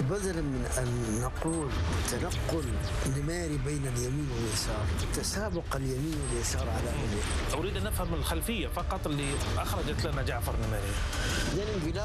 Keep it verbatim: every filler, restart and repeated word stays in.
بدلا من أن نقول تنقل نماري بين اليمين واليسار، تسابق اليمين واليسار على نماري. أريد أن نفهم الخلفية فقط اللي أخرجت لنا جعفر نماري.